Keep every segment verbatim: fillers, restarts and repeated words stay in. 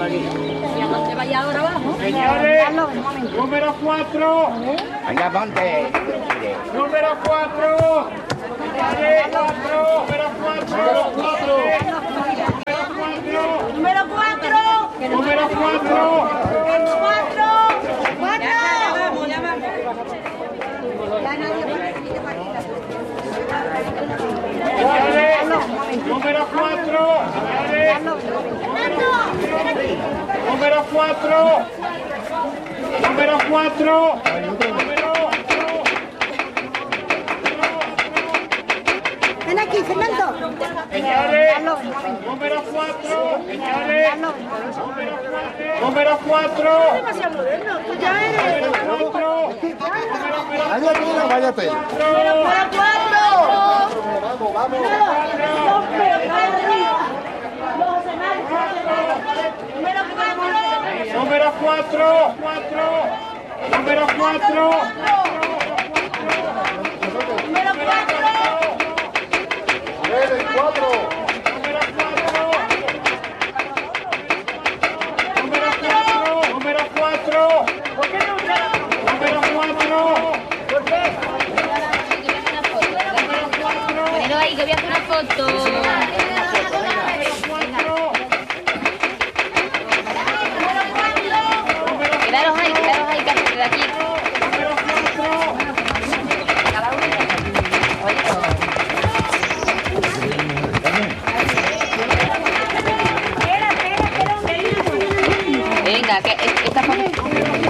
¿Y a dónde vaya ahora abajo? Señores, número cuatro. Venga, ponte. Número cuatro. Señores, cuatro. Número cuatro. Número cuatro. Número cuatro. Cuatro. Cuatro. Ya vamos, ya vamos. Señores, número cuatro. Señores, número cuatro. Número cuatro. Ven aquí, Fernando. Señores, número cuatro. Señores, número cuatro. Demasiado moderno. Tú ya eres. Vaya tela, vaya tela. Número cuatro. Vamos, vamos. Número cuatro. Número cuatro. Número cuatro. Número cuatro. Tres, cuatro. Número cuatro. Número cuatro. Número cuatro. ¿Por qué no usted? Número cuatro. ¿Por qué? Pero ahí que voy a hacer una foto. Quedaros ahí, quedaros ahí, que hacer de aquí. Cada uno. Venga, que esta foto.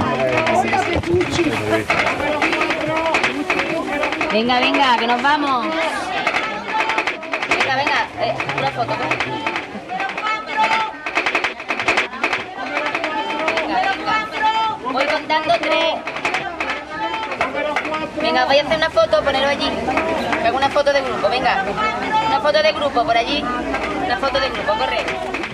Venga, venga, que nos vamos. Venga, venga, eh, una foto. Venga, venga. Voy contando tres. Venga, voy a hacer una foto, ponerlo allí. Hago una foto de grupo, venga. Una foto de grupo por allí. Una foto de grupo, corre.